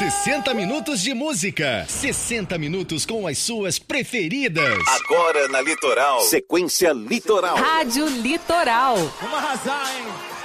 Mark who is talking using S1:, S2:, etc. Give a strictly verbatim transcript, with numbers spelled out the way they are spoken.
S1: sessenta minutos de música. sessenta minutos com as suas preferidas.
S2: Agora na Litoral. Sequência Litoral.
S3: Rádio Litoral.
S4: Vamos arrasar, hein?